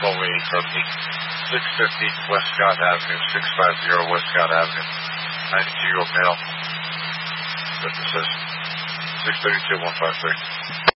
away from me. 650 West Scott Avenue, 650 West Scott Avenue. 92-year-old male. Witnesses. 632-153.